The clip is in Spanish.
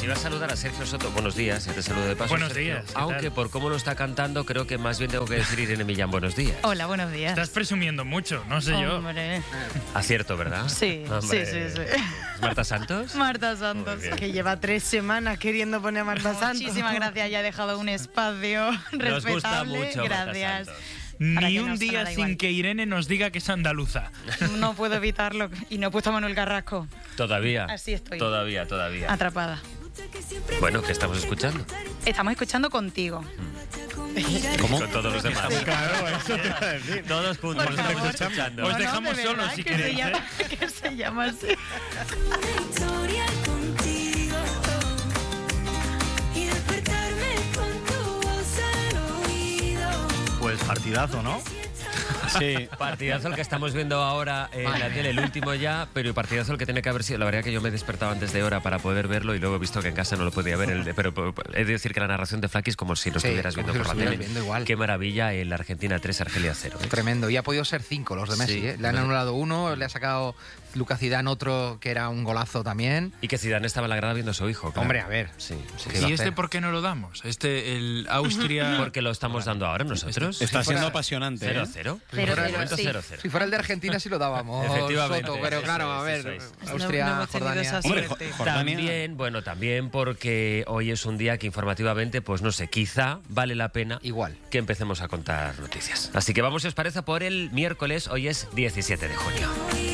iba a saludar a Sergio Soto. Buenos días, ya te saludo de paso. Buenos Sergio. días, ¿qué Aunque tal? por cómo lo está cantando, creo que más bien tengo que decir Irene Millán, buenos días. Hola, buenos días. Estás presumiendo mucho, no sé yo. Hombre. Acierto, ¿verdad? Sí, Hombre. sí. ¿Es Marta Santos? Marta Santos. Muy bien. Que lleva 3 semanas queriendo poner a Marta Santos. Muchísimas gracias, ya ha dejado un espacio Nos gusta respetable. mucho Marta Gracias. Santos. Para Ni que un nos día sonara sin igual. que Irene nos diga que es andaluza. No puedo evitarlo. Y no he puesto a Manuel Carrasco. Todavía. Así estoy. Todavía. Atrapada. Bueno, ¿qué estamos escuchando? Estamos escuchando Contigo. ¿Cómo? Con todos los demás. Claro, eso te iba a decir. Todos juntos Por lo estamos favor. escuchando. Os dejamos de solos, verdad, si que queréis, se llama, que se llama así. Historia contigo y despertarme con tu voz al oído. Pues partidazo, ¿no? Sí. Partidazo el que estamos viendo ahora en la tele, el último ya, pero partidazo el que tiene que haber sido. La verdad que yo me he despertado antes de hora para poder verlo y luego he visto que en casa no lo podía ver. Pero he de decir que la narración de Flaky es como si lo Sí, estuvieras como viendo si por lo la estuvieras tele. viendo igual. Qué maravilla el Argentina 3, Argelia 0. Tremendo. Y ha podido ser 5 los de Messi, Sí. ¿eh? Le han anulado uno, le ha sacado Lucas Zidane otro que era un golazo también. Y que Zidane estaba en la grada viendo a su hijo. Claro. Hombre, a ver. Sí. ¿Qué va a ¿Y este hacer? por qué no lo damos? El Austria... Porque lo estamos dando ahora nosotros. Está siendo fuera- apasionante, ¿eh? 0-0. Cero, De cero, momento sí. 0-0. Si fuera el de Argentina sí lo dábamos, Efectivamente, Soto, pero eso claro, a es, ver, eso es. Austria, No hemos tenido Jordania. esa Hombre, suerte. Jordania... También porque hoy es un día que informativamente, pues no sé, quizá vale la pena Igual. que empecemos a contar noticias. Así que vamos, si os parece, por el miércoles. Hoy es 17 de junio.